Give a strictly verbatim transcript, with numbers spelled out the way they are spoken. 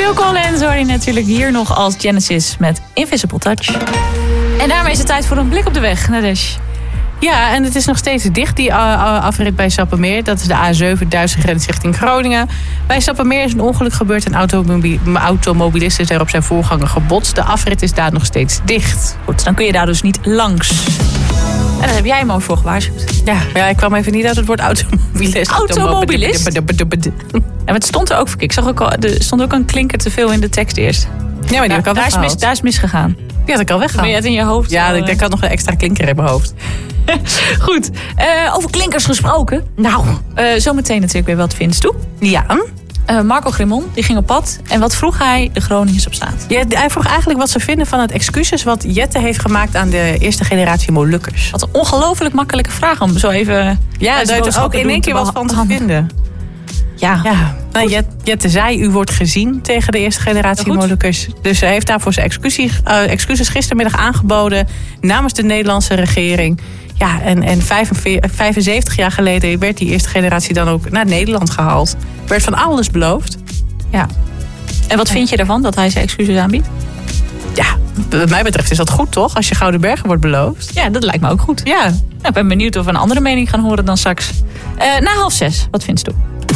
Phil Collins hoor je natuurlijk hier nog als Genesis met Invisible Touch. En daarmee is het tijd voor een blik op de weg, Nadesh. Ja, en het is nog steeds dicht, die uh, afrit bij Sappemeer. Dat is de A zeven, Duitse grens richting Groningen. Bij Sappemeer is een ongeluk gebeurd. Een automobi- automobilist is er op zijn voorganger gebotst. De afrit is daar nog steeds dicht. Goed, dan kun je daar dus niet langs. En daar heb jij hem ook voor gewaarschuwd. Ja, ja, ik kwam even niet uit het woord automobilist. Automobilist? En het stond er ook voor. Ik zag ook al, er stond ook een klinker te veel in de tekst eerst. Ja, maar die heb ik al daar, is mis, daar is misgegaan. Die had ik al weggehaald. Ben je het in je hoofd? Ja, al, ik denk, ik had nog een extra klinker in mijn hoofd. Goed, uh, over klinkers gesproken. Nou, uh, zometeen natuurlijk weer wat vindt toe. Ja. Uh, Marco Grimon, die ging op pad. En wat vroeg hij de Groningers op straat? Ja, hij vroeg eigenlijk wat ze vinden van het excuses wat Jette heeft gemaakt aan de eerste generatie Molukkers. Wat een ongelooflijk makkelijke vraag om zo even... Ja, daar is ook in één keer wat van te vinden. Ja, ja. Nou, Jette, Jette zei, u wordt gezien tegen de eerste generatie Molukkers. Dus hij heeft daarvoor zijn excuses, uh, excuses gistermiddag aangeboden namens de Nederlandse regering. Ja, en, en vijfenzeventig jaar geleden werd die eerste generatie dan ook naar Nederland gehaald. Er werd van alles beloofd. Ja. En wat vind je ervan dat hij zijn excuses aanbiedt? Ja, wat mij betreft is dat goed, toch? Als je Gouden Bergen wordt beloofd. Ja, dat lijkt me ook goed. Ja. Nou, ik ben benieuwd of we een andere mening gaan horen dan straks. Uh, na half zes, wat vindt u?